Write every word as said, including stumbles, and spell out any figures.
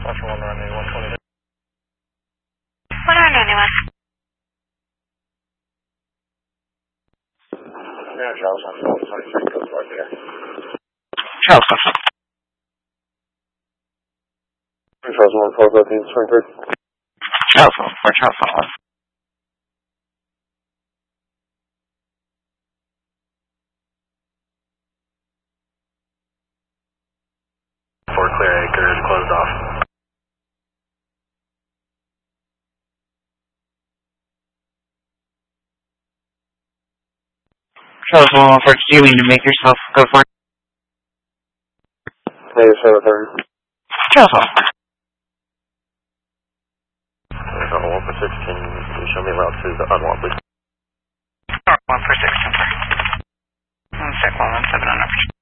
Caution one runway one twenty. one runway one. Yeah, Charles, I'm one twenty-three, go for it there. Charles. Charles one four thirteen, twenty-three. Charles one four, Charles one. Four clear acres, closed off. Charles one one four, do you mean to make yourself go for it? Negative seven thirty. Charles one. Level one for six, can you show me route to the unlock, please? one for six, ten. One sec, one one seven on average.